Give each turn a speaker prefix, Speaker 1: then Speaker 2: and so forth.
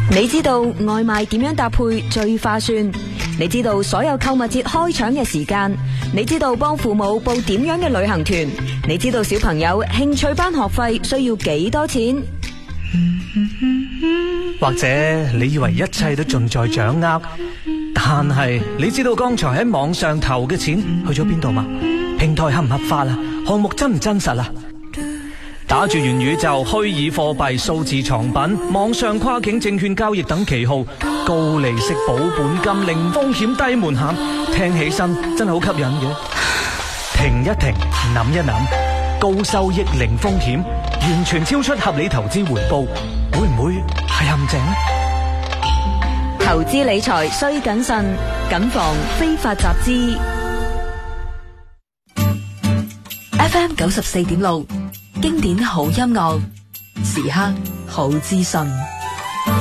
Speaker 1: 你知道外賣點樣搭配最划算？你知道所有購物節開搶嘅時間？你知道幫父母報點樣嘅旅行團？你知道小朋友興趣班學費需要幾多錢？
Speaker 2: 或者你以為一切都盡在掌握，但係你知道剛才喺網上投嘅錢去咗邊度嗎？平台合唔合法啊？項目真唔真實啊？打住元宇宙、虛擬貨幣、數字藏品、網上跨境證券交易等旗號，高利息、保本金、零風險、低門檻，聽起身真係好吸引嘅。停一停，諗一諗，高收益、零風險，完全超出合理投資回報，會唔會係陷阱呢？
Speaker 1: 投資理財需謹慎，謹防非法集資。
Speaker 3: FM 94.6，經典好音樂，時刻好資訊。